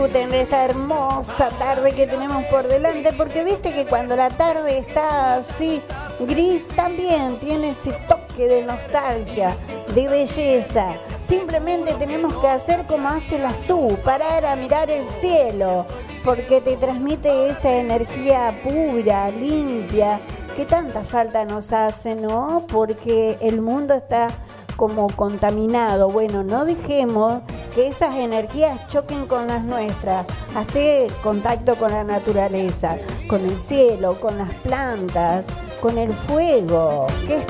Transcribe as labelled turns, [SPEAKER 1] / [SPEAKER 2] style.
[SPEAKER 1] En esta hermosa tarde que tenemos por delante, porque viste que cuando la tarde está así gris también tiene ese toque de nostalgia, de belleza. Simplemente tenemos que hacer como hace la SU, parar a mirar el cielo, porque te transmite esa energía pura, limpia, que tanta falta nos hace, ¿no? Porque el mundo está como contaminado. Bueno, no dejemos que esas energías choquen con las nuestras. Hacer contacto con la naturaleza, con el cielo, con las plantas, con el fuego, que es